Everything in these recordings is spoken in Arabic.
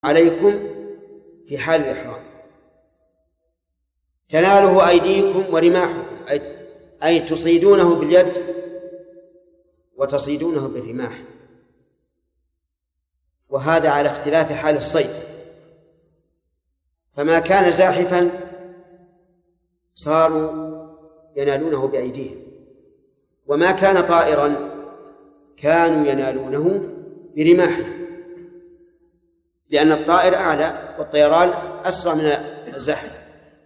عليكم في حال الإحرام تناله أيديكم ورماحكم، أي تصيدونه باليد وتصيدونه بالرماح، وهذا على اختلاف حال الصيد. فما كان زاحفا صاروا ينالونه بأيديهم، وما كان طائرا كانوا ينالونه برماحهم، لأن الطائر أعلى والطيران أسرع من الزحف.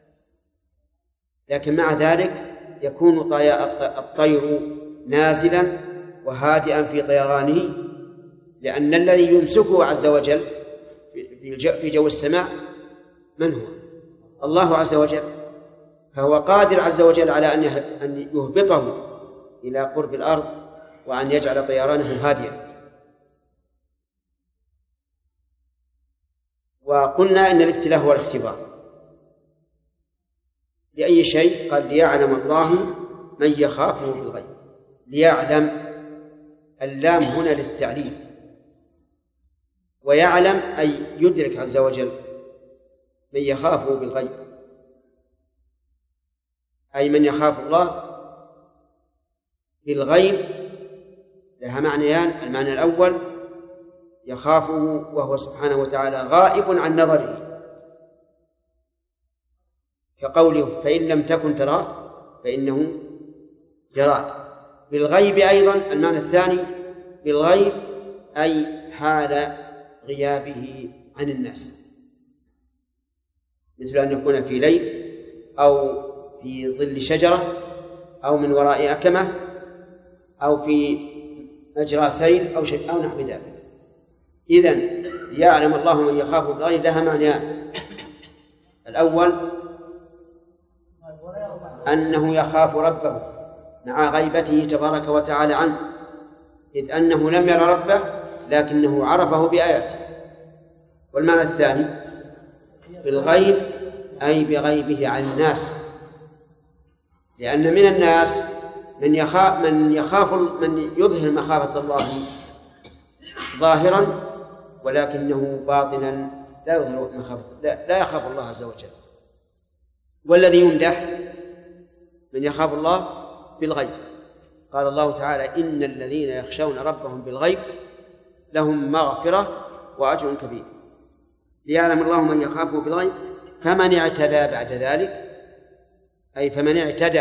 لكن مع ذلك يكون الطير نازلا وهادئا في طيرانه، لأن الذي يمسكه عز وجل في جو السماء من هو؟ الله عز وجل، فهو قادر عز وجل على أن يهبطه إلى قرب الأرض وأن يجعل طيرانه هادئا. وقلنا إن الابتلاء هو الاختبار. لأي شيء؟ قال ليعلم الله من يخافه بالغيب. ليعلم، اللام هنا للتعليم، ويعلم أي يدرك عز وجل من يخافه بالغيب، أي من يخاف الله بالغيب لها معنيان. المعنى الأول يخافه وهو سبحانه وتعالى غائب عن نظره، كقوله فإن لم تكن تراه فإنه يراك. بالغيب أيضا المعنى الثاني بالغيب أي حال غيابه عن الناس، مثل أن يكون في ليل أو في ظل شجرة أو من وراء أكمة أو في مجرى سيل أو شيء أو نحو ذلك. إذن يعلم الله من يخاف بالغيب لها معنيان. الأول أنه يخاف ربه مع غيبته تبارك وتعالى عنه، إذ أنه لم ير ربه لكنه عرفه بآياته. والمعنى الثاني بالغيب أي بغيبه عن الناس، لأن من الناس من يظهر مخافة الله ظاهرا ولكنه باطنا لا يظهر مخافة، لا يخاف الله عز وجل. والذي يمدح من يخاف الله بالغيب. قال الله تعالى إن الذين يخشون ربهم بالغيب لهم مغفرة وأجر كبير. ليعلم الله من يخافه بالغيب. فمن اعتدى بعد ذلك أي فمن اعتدى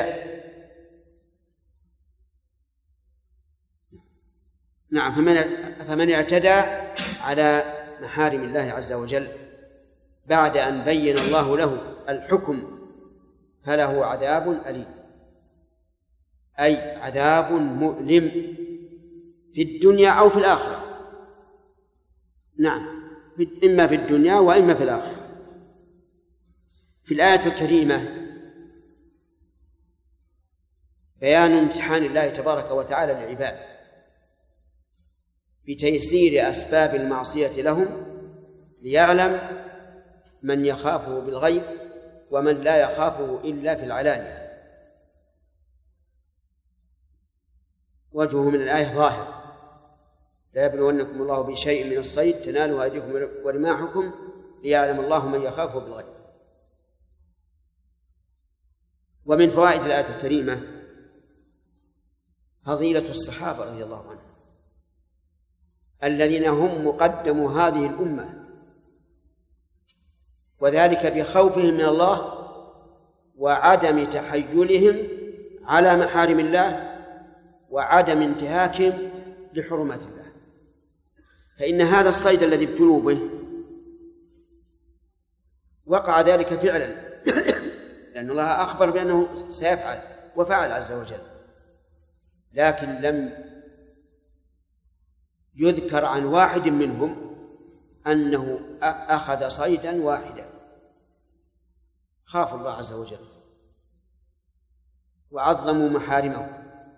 فمن اعتدى على محارم الله عز وجل بعد أن بين الله له الحكم فله عذاب أليم، أي عذاب مؤلم في الدنيا أو في الآخرة. نعم، إما في الدنيا وإما في الآخرة. في الآية الكريمة بيان امتحان الله تبارك وتعالى للعباد بتيسير أسباب المعصية لهم، ليعلم من يخافه بالغيب ومن لا يخافه إلا في العلانية. وجهه من الآية ظاهر: لا يبلونكم الله بشيء من الصيد تناله أيديكم ورماحكم ليعلم الله من يخافه بالغيب. ومن فوائد الآية الكريمة فضيلة الصحابة رضي الله عنهم الذين هم مقدم هذه الأمة، وذلك بخوفهم من الله وعدم تحيلهم على محارم الله وعدم انتهاكهم لحرمات الله. فإن هذا الصيد الذي ابتلوا به وقع ذلك فعلا لأن الله أخبر بأنه سيفعل وفعل عز وجل، لكن لم يذكر عن واحد منهم أنه أخذ صيدا واحدا. خاف الله عز وجل وعظموا محارمه،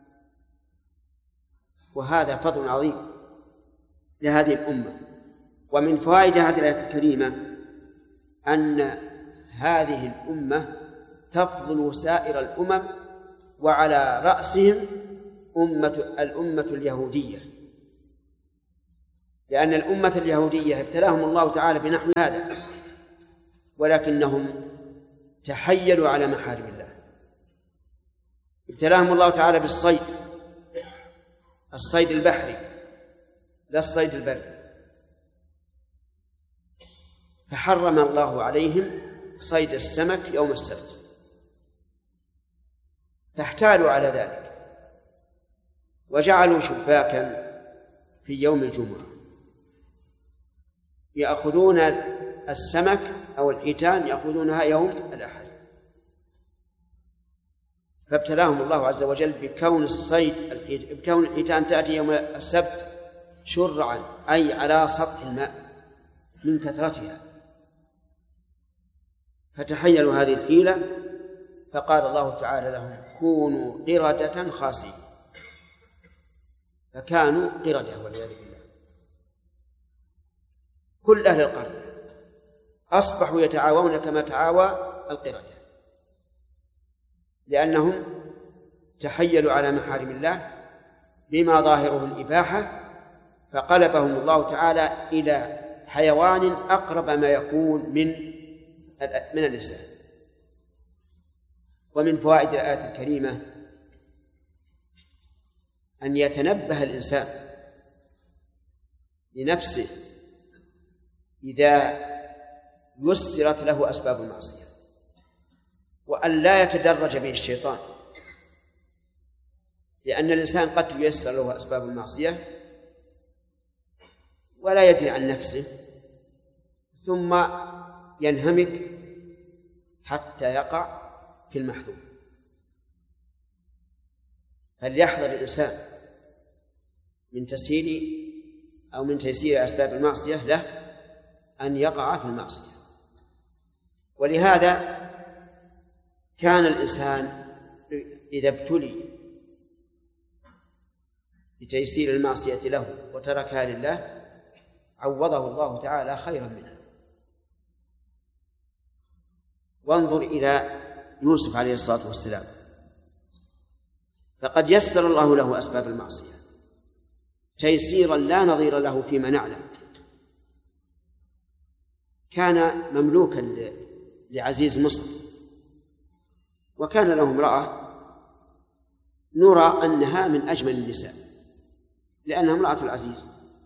وهذا فضل عظيم لهذه الأمة. ومن فوائد هذه الآية الكريمة أن هذه الأمة تفضل سائر الأمم، وعلى رأسهم الأمة اليهودية، لأن الأمة اليهودية ابتلاهم الله تعالى بنحو هذا، ولكنهم تحيلوا على محارم الله. ابتلاهم الله تعالى بالصيد، الصيد البحري لا الصيد البري، فحرم الله عليهم صيد السمك يوم السبت، فاحتالوا على ذلك وجعلوا شباكا في يوم الجمعة يأخذون السمك أو الحيتان يأخذونها يوم الأحد، فابتلاهم الله عز وجل بكون بكون الحيتان تأتي يوم السبت شرعا، أي على سطح الماء من كثرتها، فتحيلوا هذه الحيلة، فقال الله تعالى لهم كونوا قردة خاسئين، فكانوا قردة والعياذ بالله. كل أهل القرن أصبحوا يتعاونون كما تعاوى القردة، لأنهم تحيلوا على محارم الله بما ظاهره الإباحة، فقلبهم الله تعالى إلى حيوان أقرب ما يكون من الإنسان. ومن فوائد الآية الكريمة أن يتنبه الإنسان لنفسه إذا يسرت له أسباب المعصية، وأن لا يتدرج به الشيطان، لأن الإنسان قد ييسر له أسباب المعصية ولا يدري عن نفسه، ثم ينهمك حتى يقع في المحذور. فليحذر الإنسان من تسهيل أو من تيسير أسباب المعصية له أن يقع في المعصية. ولهذا كان الإنسان إذا ابتلي بتيسير المعصية له وتركها لله عوضه الله تعالى خيرا منها. وانظر إلى يوسف عليه الصلاة والسلام، فقد يسر الله له أسباب المعصية تيسيرا لا نظير له فيما نعلم. كان مملوكا لعزيز مصر، وكان له امرأة نرى أنها من أجمل النساء لأنها امرأة العزيز،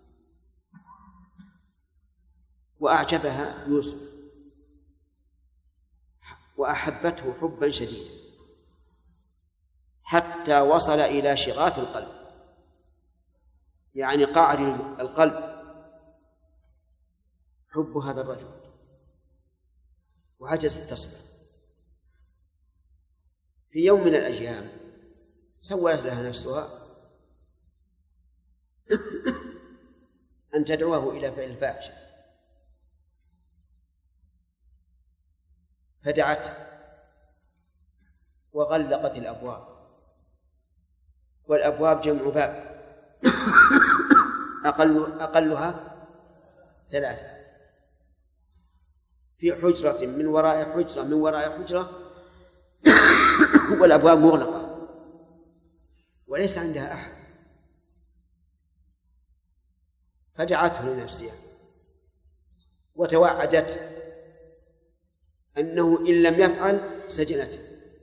وأعجبها يوسف وأحبته حبا شديدا حتى وصل إلى شغاف القلب، يعني قعر القلب، حب هذا الرجل، وعجزت تصبر. في يوم من الأيام سولت لها نفسها أن تدعوه إلى فعل الفاحشة، فدعته وغلقت الأبواب، والأبواب جمع باب أقلها 3، في حجرة من وراء حجرة من وراء حجرة، والأبواب مغلقة وليس عندها أحد. فدعته لنفسها وتوعدته أنه إن لم يفعل سجنته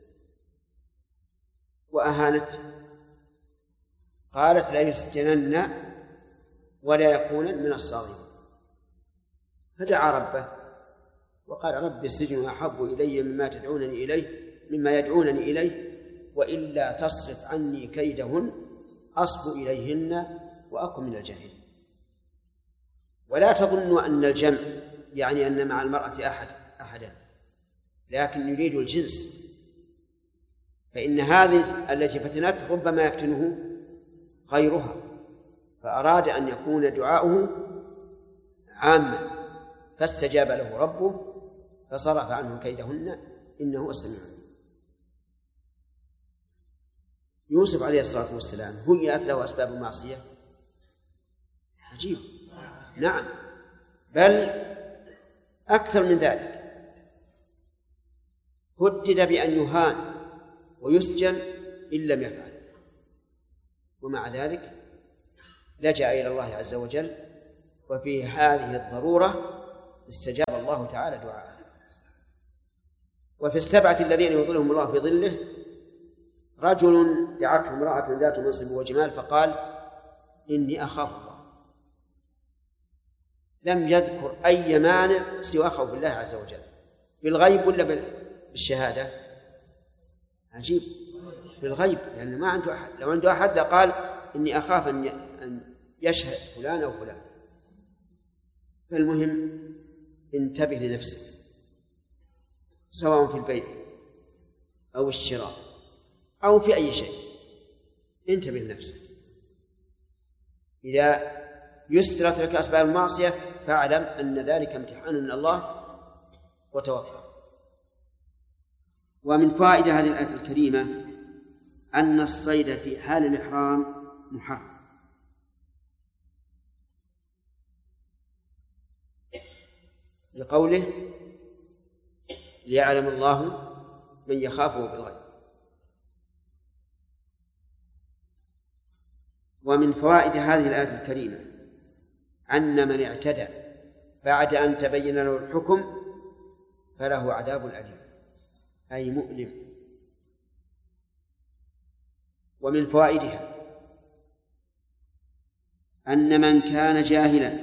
وأهانته. قالت لا يسجنن ولا يكونن من الصاغرين. فدعا ربه وقال رب السجن أحب إلي مما يدعونني إليه وإلا تصرف عني كيدهن أصب إليهن وأكن من الجاهلين. ولا تظنوا أن الجمع يعني أن مع المرأة أحدا، لكن يريد الجنس، فإن هذه التي فتنته ربما يفتنه غيرها، فأراد أن يكون دعاؤه عاما، فاستجاب له ربه فصرف عنه كيدهن إنه هو السميع العليم. يوسف عليه الصلاة والسلام هيأت له أسباب المعصية، عجيب. نعم، بل أكثر من ذلك، هدد بأن يهان ويسجن إن لم يفعل، ومع ذلك لجأ إلى الله عز وجل وفي هذه الضرورة استجاب الله تعالى دعاءه. وفي السبعة الذين يظلهم الله في ظله رجل دعته امرأة ذات منصب وجمال فقال إني أخاف الله، لم يذكر أي مانع سوى خوف الله عز وجل، بالغيب ولا بالشهادة؟ عجيب، بالغيب، لأنه ما عنده أحد. لو عنده أحد قال إني أخاف أن يشهد فلان أو فلان. فالمهم انتبه لنفسك، سواء في البيع أو الشراء أو في أي شيء، انتبه لنفسك. إذا يسرت لك أسباب المعصية فاعلم أن ذلك امتحان من الله وتوفى. ومن فائدة هذه الآية الكريمة أن الصيد في حال الإحرام محرم، لقوله ليعلم الله من يخافه بالغيب. ومن فوائد هذه الآية الكريمة أن من اعتدى بعد أن تبين له الحكم فله عذاب أليم، أي مؤلم. ومن فوائدها أن من كان جاهلا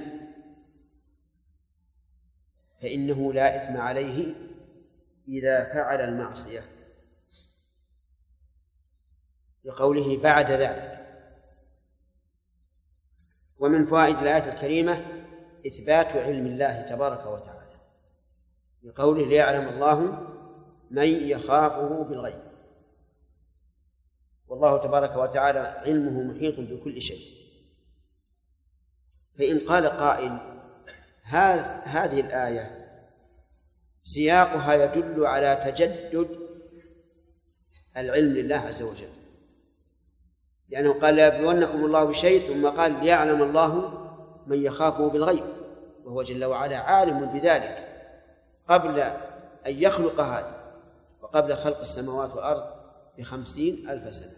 فإنه لا إثم عليه إذا فعل المعصية، لقوله بعد ذلك. ومن فوائد الآية الكريمة إثبات علم الله تبارك وتعالى، لقوله ليعلم الله من يخافه بالغيب. والله تبارك وتعالى علمه محيط بكل شيء. فإن قال قائل هذه الآية سياقها يدل على تجدد العلم لله عز وجل، لأنه قال ليبلونكم الله بشيء ثم قال ليعلم الله من يخافه بالغيب، وهو جل وعلا عالم بذلك قبل أن يخلق هذا وقبل خلق السماوات والأرض ب50,000 سنة.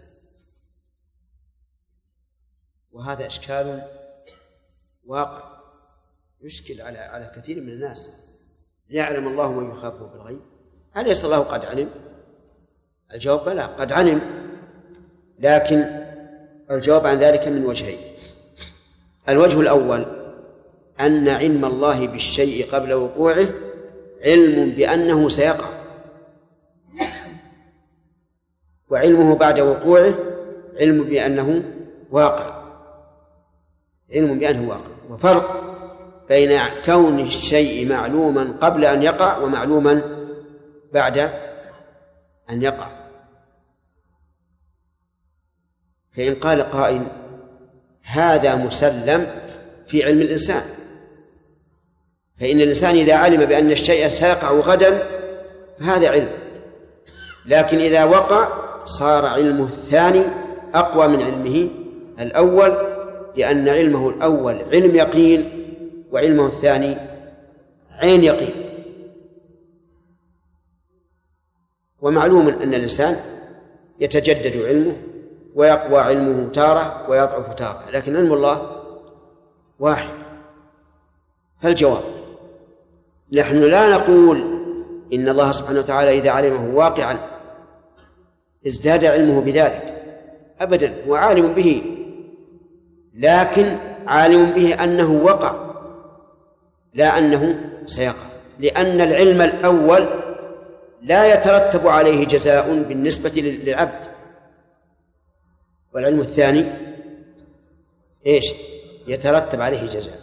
وهذا إشكال واقع يشكل على كثير من الناس. ليعلم الله من يخافه بالغيب، أليس الله قد علم؟ الجواب بلى، قد علم، لكن الجواب عن ذلك من وجهين. الوجه الأول أن علم الله بالشيء قبل وقوعه علم بأنه سيقع، وعلمه بعد وقوعه علم بأنه واقع، علم بأنه واقع. وفرق بين كون الشيء معلوما قبل أن يقع ومعلوما بعد أن يقع. فإن قال قائل هذا مسلم في علم الإنسان، فإن الإنسان إذا علم بأن الشيء سيقع غدا فهذا علم، لكن إذا وقع صار علمه الثاني أقوى من علمه الأول، لأن علمه الأول علم يقين وعلمه الثاني عين يقين. ومعلوم أن الإنسان يتجدد علمه ويقوى علمه تارة ويضعف تارة، لكن علم الله واحد. فالجواب نحن لا نقول إن الله سبحانه وتعالى إذا علمه واقعا ازداد علمه بذلك، أبدا، هو عالم به، لكن عالم به أنه وقع لا أنه سيقع، لأن العلم الأول لا يترتب عليه جزاء بالنسبة للعبد، والعلم الثاني إيش؟ يترتب عليه جزاء.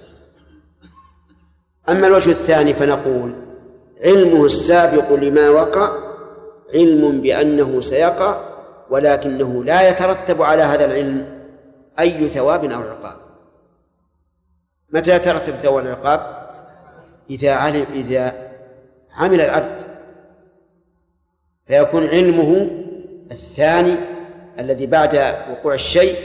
أما الوجه الثاني فنقول علمه السابق لما وقع علم بأنه سيقع، ولكنه لا يترتب على هذا العلم أي ثواب أو عقاب. متى يترتب ثواب العقاب؟ إذا عمل العبد، فيكون علمه الثاني الذي بعد وقوع الشيء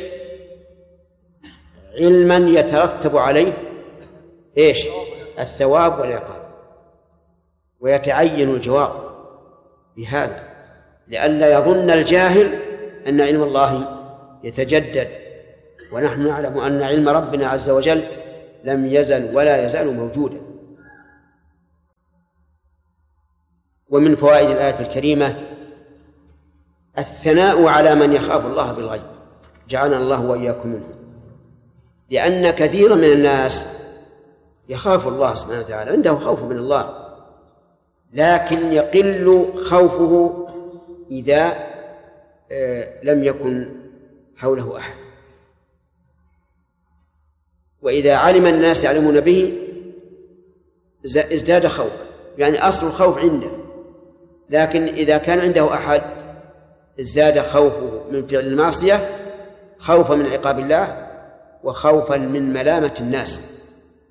علما يترتب عليه إيش؟ الثواب والعقاب. ويتعين الجواب بهذا لئلا يظن الجاهل أن علم الله يتجدد، ونحن نعلم أن علم ربنا عز وجل لم يزل ولا يزال موجودا. ومن فوائد الآية الكريمة الثناء على من يخاف الله بالغيب، جعلنا الله وإياكم منه، لأن كثيرا من الناس يخاف الله سبحانه وتعالى، عنده خوف من الله، لكن يقل خوفه إذا لم يكن حوله أحد، وإذا علم الناس يعلمون به ازداد خوف، يعني أصل الخوف عنده، لكن إذا كان عنده أحد ازداد خوفه من فعل المعصية خوفا من عقاب الله وخوفا من ملامة الناس.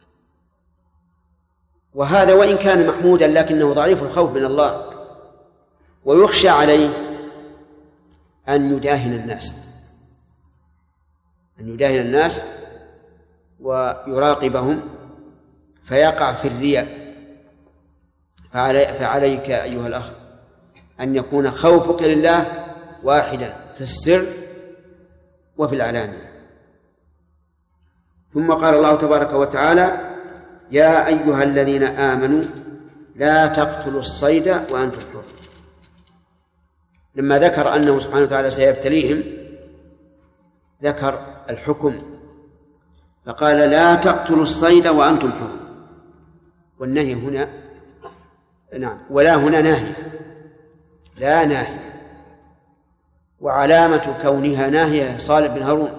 وهذا وإن كان محمودا لكنه ضعيف الخوف من الله، ويخشى عليه أن يداهن الناس ويراقبهم فيقع في الرياء. فعليك أيها الأخ أن يكون خوفك لله واحدا في السر وفي العلانية. ثم قال الله تبارك وتعالى: يا أيها الذين آمنوا لا تقتلوا الصيد وأنتم حر. لما ذكر أنه سبحانه وتعالى سيبتليهم ذكر الحكم فقال: لا تقتلوا الصيد وأنتم حر. والنهي هنا نعم، ولا هنا ناهي، لا ناهي، وعلامة كونها ناهية صالح بن هارون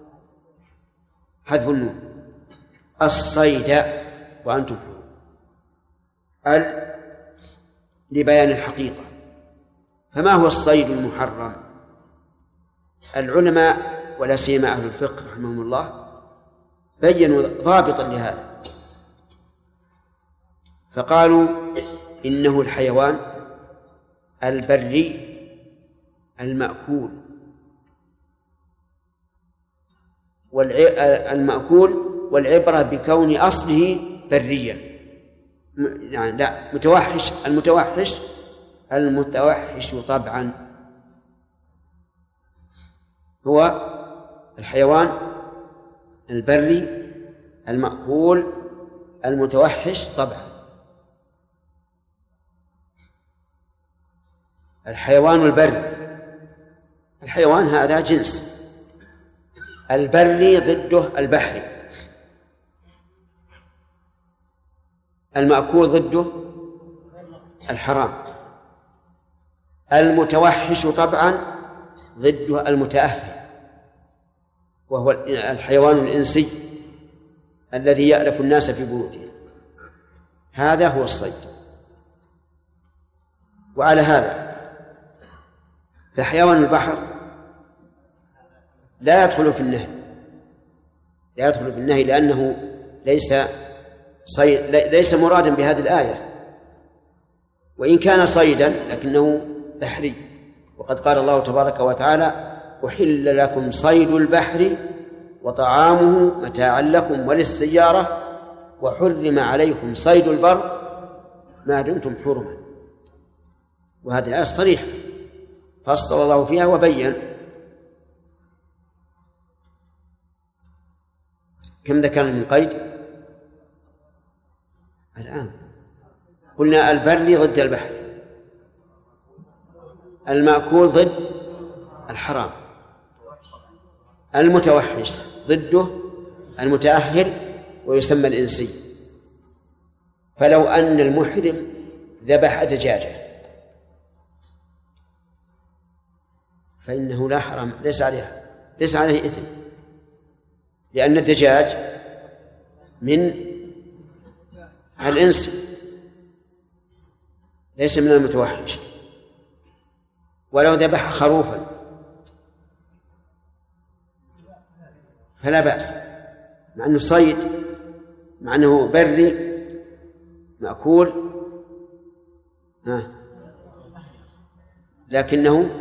حذف النون، الصيد وأنتم حر لبيان الحقيقة. فما هو الصيد المحرم؟ العلماء ولا سيما أهل الفقه رحمهم الله بينوا ضابطا لهذا، فقالوا إنه الحيوان البري المأكول، والعبرة بكون أصله بريا، يعني لا متوحش، المتوحش طبعا هو الحيوان البري المأكول المتوحش طبعا. الحيوان البري، الحيوان هذا جنس، البري ضده البحري، المأكول ضده الحرام، المتوحش طبعا ضده المتأهل وهو الحيوان الإنسي الذي يألف الناس في بيوتهم، هذا هو الصيد. وعلى هذا فحيوان البحر لا يدخل في النهي، لأنه ليس مرادا بهذه الآية، وإن كان صيدا لكنه بحري. وقد قال الله تبارك وتعالى: أحل لكم صيد البحر وطعامه متاعا لكم وللسيارة وحرم عليكم صيد البر ما دمتم حرما. وهذه الآية صريحة فصل الله فيها وبين. كم ذكرنا من قيد الآن؟ قلنا البري ضد البحر، المأكول ضد الحرام، المتوحش ضده المتأهل ويسمى الإنسي. فلو أن المحرم ذبح دجاجة فإنه لا حرام، ليس عليه إثم، لأن الدجاج من الإنس ليس من المتوحش. ولو ذبح خروفا فلا بأس، مع أنه صيد، مع أنه بري مأكول، لكنه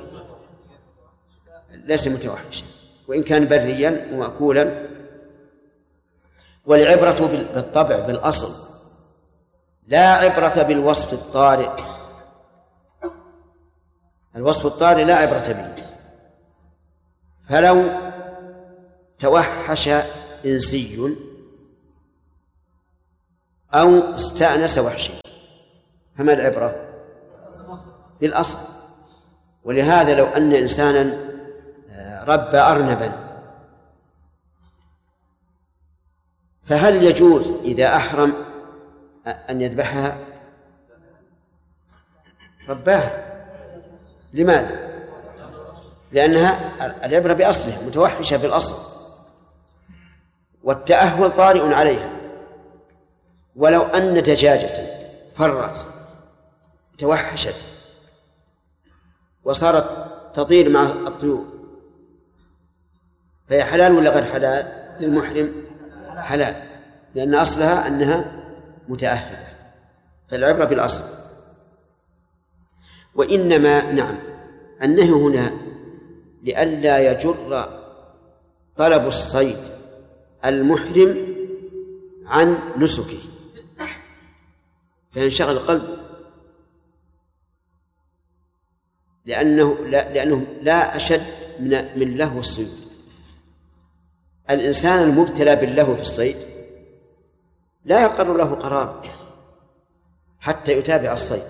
ليس متوحشا وإن كان بريا ومأكولا. والعبرة بالطبع بالأصل، لا عبرة بالوصف الطارئ. الوصف الطارئ لا عبرة به. فلو توحش إنسي أو استأنس وحشا، فما العبرة؟ بالأصل. ولهذا لو أن إنسانا ربى أرنبا، فهل يجوز إذا أحرم أن يذبحها؟ رباها. لماذا؟ لأنها العبرة بأصلها، متوحشة في الأصل، والتأهل طارئ عليها. ولو أن دجاجة فرت توحشت وصارت تطير مع الطيور، فهي حلال ولا غير حلال؟ للمحرم حلال، لأن أصلها أنها متأهلة، فالعبرة بالأصل. وإنما نعم النهي هنا لئلا يجر طلب الصيد المحرم عن نسكه فينشغل القلب، لأنه لا أشد من لهو الصيد. الإنسان المبتلى باللهو في الصيد لا يقر له قرار حتى يتابع الصيد.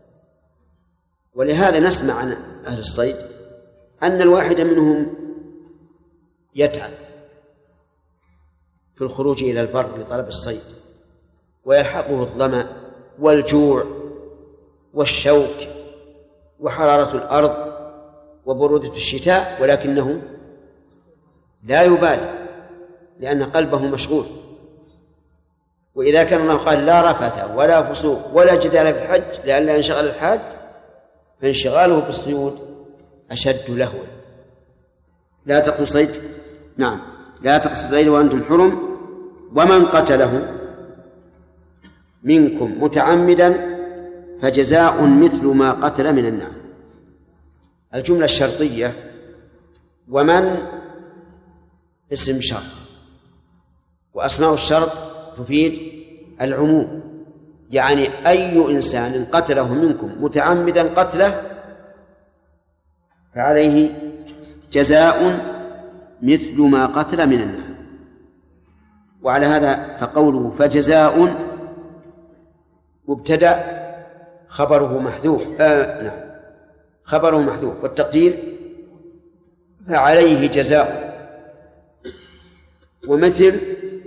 ولهذا نسمع عن أهل الصيد أن الواحد منهم يتعب في الخروج إلى البر لطلب الصيد، ويلحقه الظمأ والجوع والشوك وحرارة الأرض وبرودة الشتاء، ولكنه لا يبالي لأن قلبه مشغول. وإذا كان الله قال لا رفث ولا فسوق ولا جدال في الحج لئلا ينشغل الحاج، فانشغاله بالصيود أشد لهوا. لا تقتلوا الصيد، نعم لا تقتلوا الصيد وأنتم حرم، ومن قتله منكم متعمدا فجزاء مثل ما قتل من النعم. الجملة الشرطية ومن اسم شرط، وأسماء الشرط تفيد العموم، يعني أي إنسان قتله منكم متعمدا قتله فعليه جزاء مثل ما قتل من النعم. وعلى هذا فقوله فجزاء مبتدأ خبره محذوف، نعم خبره محذوف، والتقدير فعليه جزاء. ومثل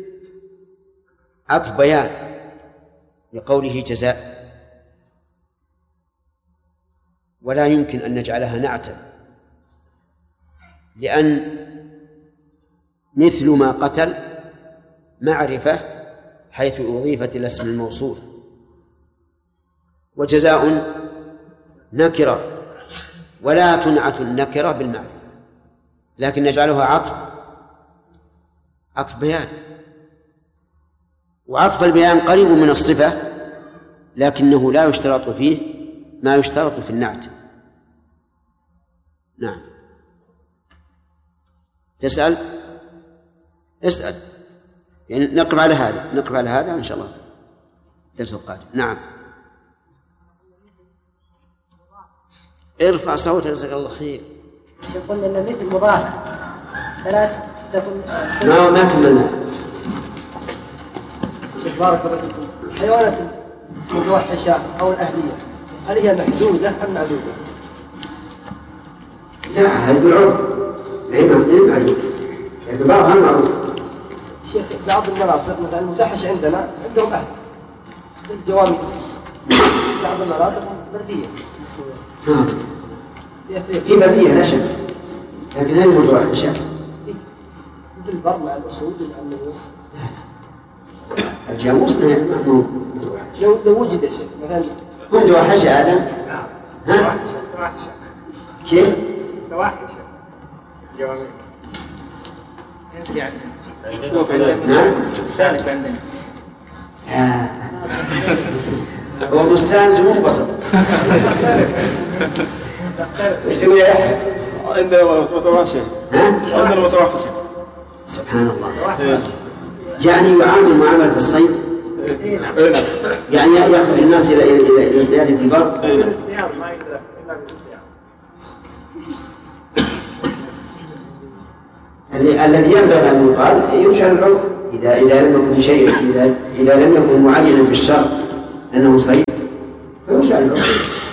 عطف بيان لقوله جزاء، ولا يمكن أن نجعلها نعتا، لأن مثل ما قتل معرفة حيث أضيفت إلى اسم الموصول، وجزاء نكرة ولا تنعت النكرة بالمعرفة، لكن نجعلها عطف بيان. وعطف البيان قريب من الصفة، لكنه لا يشترط فيه ما يشترط في النعت. نعم تسأل؟ اسأل، يعني نقف على هذا إن شاء الله الدرس القادم. نعم ارفع صوتك جزاك الله خير. يقول إن مثل مضاف فلا تكون ما كملنا. شيخ بارك الله فيكم، الحيوانات المتوحشة أو الأهلية هل هي محدودة أم معدودة؟ لا هذا بالعرف، غير معدود، لكن بعضها معروف. شيخ بعض المناطق مثلا المتوحش عندنا عندهم أهل في الجواميس، بعض المناطق برية في برية لا شك، لكن هل متوحشة؟ في البر مع الأسود مع النمور. الجاموس مو متوحش. لو وجد شيء مثلا هم متوحشة آدم؟ ها؟ توحشة كيف؟ توحشة جواميس انسي عندنا. نعم مستانس عندنا. هو مستانس ومنبسط. ايش تقول يا يحيى؟ عندنا متوحشة. عندنا متوحشة. سبحان الله. يعني يعامل معاملة الصيد، يعني يخرج الناس إلى الاصطياد في البر. الاصطياد ما يقدر إلا بالاصطياد. الذي ينبغي أن يقال يرجع للعرف، إذا لم يكن شيء إذا لم يكن معينا بالشرع أنه صحيح فيرجع للعقوبة.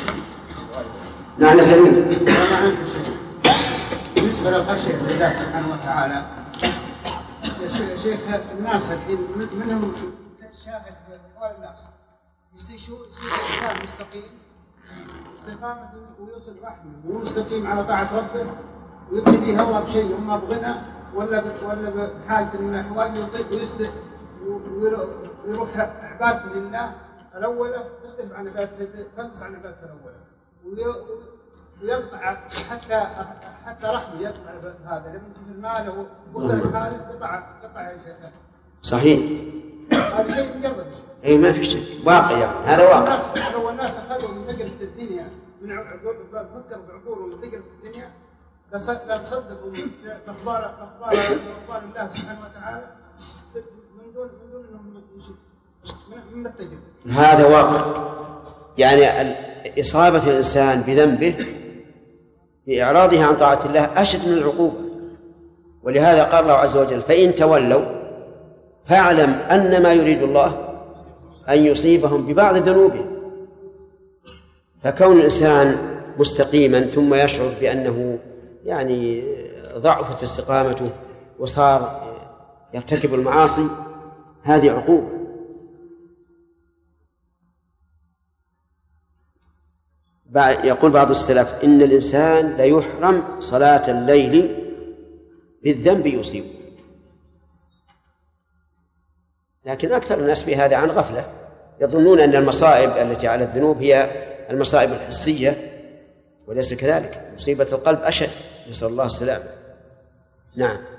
نعم سليم. بالنسبة للخشية لله سبحانه وتعالى يا شيخ الناس منهم شاهد بأحوال الناس يصير الإنسان مستقيم استقامة ويوصل رحمه ومستقيم على طاعة ربه ويبتدي الله بشيء إما بغنى ولا بحاجة من الأحوال يطيق ويروح عبادة لله الأولى تختلف عن تنقص عن عبادة الأولى ويقطع حتى رحمه يقطع هذا لما تجد ماله ومختلف حاله قطع شيء. صحيح. هذا شيء مجرد. اي ما في شيء واقع يعني. هذا واقع. لو الناس اخذوا من تجربة الدنيا من فكر بعقولهم من تجربة الدنيا لا صدقوا اخبار الله سبحانه وتعالى من دون انهم من التجربة. هذا واقع. يعني إصابة الإنسان بذنبه بإعراضه عن طاعة الله أشد من العقوبة. ولهذا قال الله عز وجل فإن تولوا فاعلم أن ما يريد الله أن يصيبهم ببعض ذنوبهم. فكون الإنسان مستقيما ثم يشعر بأنه يعني ضعفت استقامته وصار يرتكب المعاصي هذه عقوبة. يقول بعض السلف إن الإنسان ليحرم صلاة الليل بالذنب يصيبه. لكن أكثر الناس في هذا عن غفلة يظنون أن المصائب التي على الذنوب هي المصائب الحسية وليس كذلك. مصيبة القلب أشد، نسأل الله السلامة. نعم.